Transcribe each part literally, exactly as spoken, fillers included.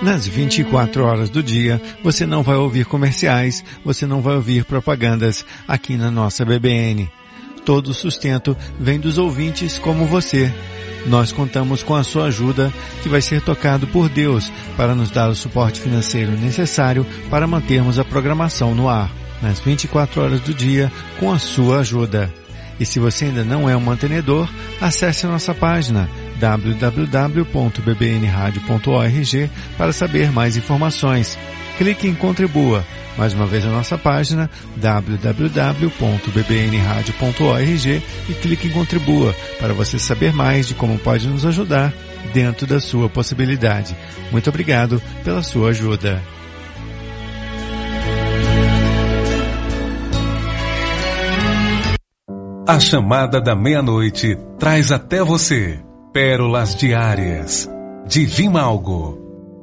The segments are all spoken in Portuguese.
Nas vinte e quatro horas do dia, você não vai ouvir comerciais, você não vai ouvir propagandas aqui na nossa B B N. Todo o sustento vem dos ouvintes como você. Nós contamos com a sua ajuda, que vai ser tocado por Deus para nos dar o suporte financeiro necessário para mantermos a programação no ar, nas vinte e quatro horas do dia, com a sua ajuda. E se você ainda não é um mantenedor, acesse a nossa página w w w ponto b b n radio ponto org para saber mais informações. Clique em Contribua. Mais uma vez a nossa página w w w ponto b b n radio ponto org e clique em Contribua para você saber mais de como pode nos ajudar dentro da sua possibilidade. Muito obrigado pela sua ajuda. A chamada da meia-noite traz até você pérolas diárias de Vimalgo.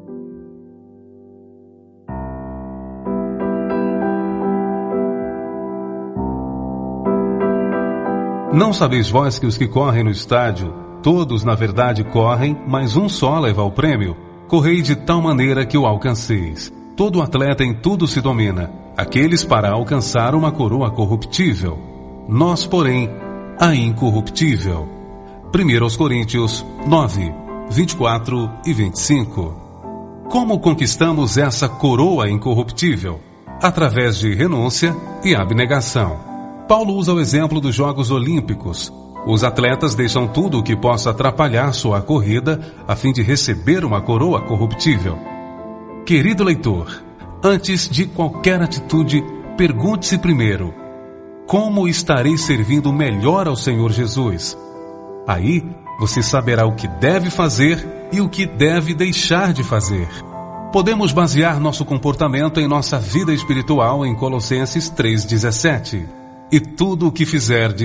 Não sabeis vós que os que correm no estádio, todos na verdade correm, mas um só leva o prêmio? Correi de tal maneira que o alcanceis. Todo atleta em tudo se domina, aqueles para alcançar uma coroa corruptível. Nós, porém, a incorruptível. primeiro aos Coríntios nove, vinte e quatro e vinte e cinco. Como conquistamos essa coroa incorruptível? Através de renúncia e abnegação. Paulo usa o exemplo dos Jogos Olímpicos. Os atletas deixam tudo o que possa atrapalhar sua corrida a fim de receber uma coroa corruptível. Querido leitor, antes de qualquer atitude, pergunte-se primeiro: como estarei servindo melhor ao Senhor Jesus? Aí, você saberá o que deve fazer e o que deve deixar de fazer. Podemos basear nosso comportamento em nossa vida espiritual em Colossenses três, dezessete. E tudo o que fizerdes,